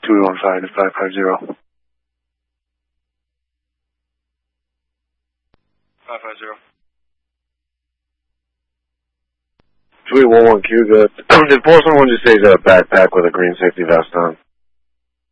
215 to 550. 550. 311Q, good. Did Porcelain one just say he's got a backpack with a green safety vest on?